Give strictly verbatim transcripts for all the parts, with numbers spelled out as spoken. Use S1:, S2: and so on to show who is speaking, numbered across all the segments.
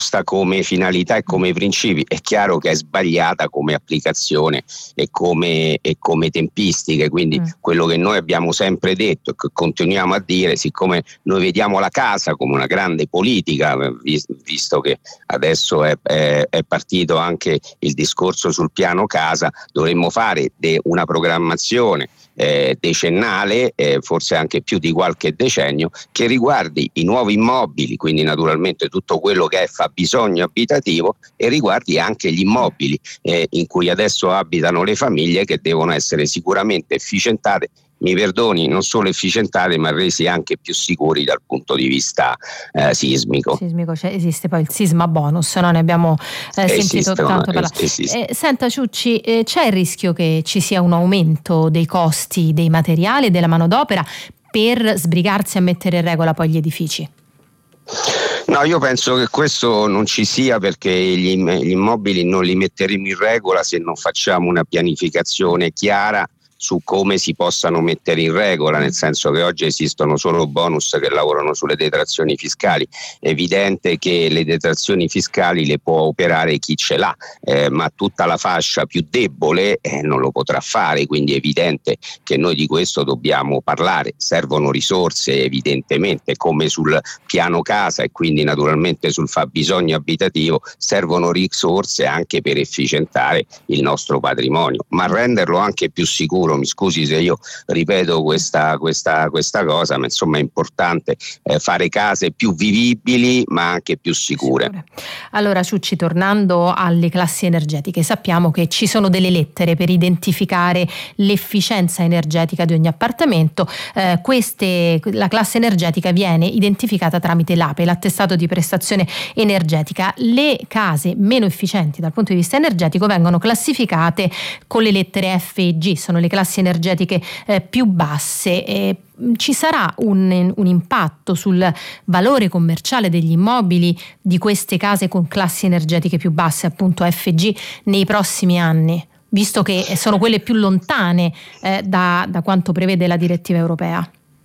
S1: come finalità e come principi. È chiaro che è sbagliata come applicazione e come, e come tempistiche, quindi mm. quello che noi abbiamo sempre detto e che continuiamo a dire, siccome noi vediamo la casa come una grande politica, visto che adesso è, è, è partito anche il discorso sul piano casa, dovremmo fare de una programmazione Eh, decennale, eh, forse anche più di qualche decennio, che riguardi i nuovi immobili, quindi naturalmente tutto quello che è fabbisogno abitativo, e riguardi anche gli immobili eh, in cui adesso abitano le famiglie, che devono essere sicuramente efficientate, mi perdoni, non solo efficientate ma resi anche più sicuri dal punto di vista eh, sismico.
S2: Sismico, cioè esiste poi il sisma bonus, no? Ne abbiamo eh, sentito tanto parlare. Eh, senta Ciucci, eh, c'è il rischio che ci sia un aumento dei costi dei materiali e della manodopera per sbrigarsi a mettere in regola poi gli edifici?
S1: No, io penso che questo non ci sia, perché gli, gli immobili non li metteremo in regola se non facciamo una pianificazione chiara su come si possano mettere in regola, nel senso che oggi esistono solo bonus che lavorano sulle detrazioni fiscali. È evidente che le detrazioni fiscali le può operare chi ce l'ha, eh, ma tutta la fascia più debole eh, non lo potrà fare, quindi è evidente che noi di questo dobbiamo parlare. Servono risorse evidentemente, come sul piano casa e quindi naturalmente sul fabbisogno abitativo, servono risorse anche per efficientare il nostro patrimonio, ma renderlo anche più sicuro. Mi scusi se io ripeto questa, questa, questa cosa, ma insomma è importante eh, fare case più vivibili ma anche più sicure.
S2: sicure. Allora Ciucci, tornando alle classi energetiche, sappiamo che ci sono delle lettere per identificare l'efficienza energetica di ogni appartamento. Eh, queste, la classe energetica viene identificata tramite l'A P E, l'attestato di prestazione energetica. Le case meno efficienti dal punto di vista energetico vengono classificate con le lettere F e G, sono le classi energetiche eh, più basse. Eh, ci sarà un, un impatto sul valore commerciale degli immobili di queste case con classi energetiche più basse, appunto F G, nei prossimi anni, visto che sono quelle più lontane eh, da, da quanto prevede la direttiva europea?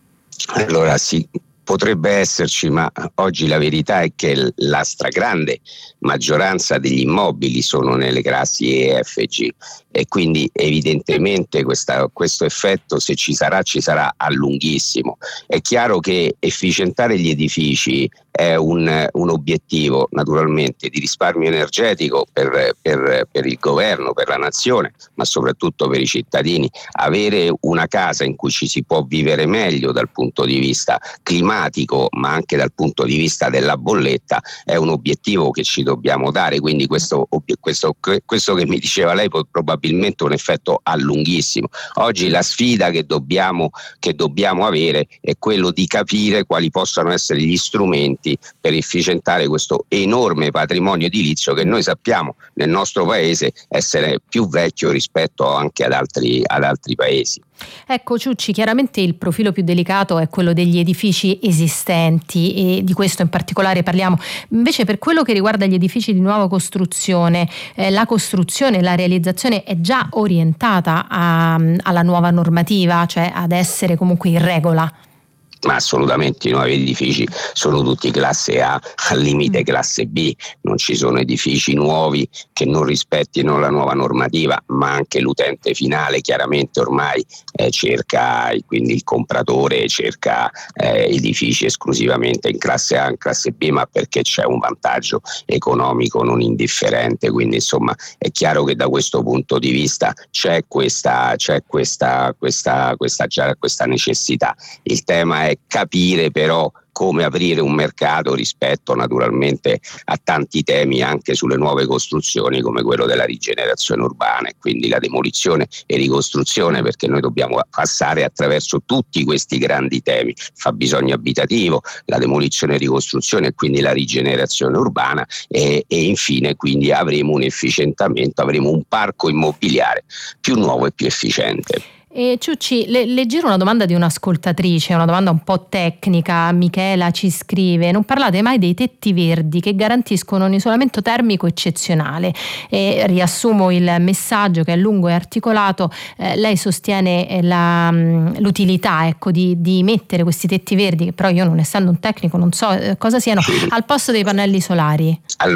S1: Allora sì, potrebbe esserci, ma oggi la verità è che la stragrande maggioranza degli immobili sono nelle classi E F G, e quindi evidentemente questa, questo effetto, se ci sarà, ci sarà a lunghissimo. È chiaro che efficientare gli edifici è un, un obiettivo naturalmente di risparmio energetico per, per, per il governo, per la nazione, ma soprattutto per i cittadini. Avere una casa in cui ci si può vivere meglio dal punto di vista climatico, ma anche dal punto di vista della bolletta, è un obiettivo che ci dobbiamo dare. Quindi questo, questo, questo che mi diceva lei probabilmente un effetto a lunghissimo. Oggi la sfida che dobbiamo, che dobbiamo avere è quello di capire quali possano essere gli strumenti per efficientare questo enorme patrimonio edilizio che noi sappiamo nel nostro paese essere più vecchio rispetto anche ad altri, ad altri paesi.
S2: Ecco Ciucci, chiaramente il profilo più delicato è quello degli edifici esistenti e di questo in particolare parliamo. Invece per quello che riguarda gli edifici di nuova costruzione, eh, la costruzione, la realizzazione è già orientata a, alla nuova normativa, cioè ad essere comunque in regola?
S1: Ma assolutamente, i nuovi edifici sono tutti classe A, al limite classe B, non ci sono edifici nuovi che non rispettino la nuova normativa, ma anche l'utente finale chiaramente ormai eh, cerca, quindi il compratore cerca eh, edifici esclusivamente in classe A, in classe B, ma perché c'è un vantaggio economico non indifferente. Quindi insomma è chiaro che da questo punto di vista c'è questa, c'è questa, questa, questa, questa, questa necessità. Il tema è capire però come aprire un mercato rispetto naturalmente a tanti temi anche sulle nuove costruzioni, come quello della rigenerazione urbana e quindi la demolizione e ricostruzione, perché noi dobbiamo passare attraverso tutti questi grandi temi: fabbisogno abitativo, la demolizione e ricostruzione e quindi la rigenerazione urbana, e, e infine quindi avremo un efficientamento, avremo un parco immobiliare più nuovo e più efficiente.
S2: E Ciucci, le, le giro una domanda di un'ascoltatrice, una domanda un po' tecnica. Michela ci scrive: non parlate mai dei tetti verdi che garantiscono un isolamento termico eccezionale. E riassumo il messaggio, che è lungo e articolato. Eh, lei sostiene la, l'utilità ecco, di, di mettere questi tetti verdi, che però io, non essendo un tecnico, non so eh, cosa siano, al posto dei pannelli solari.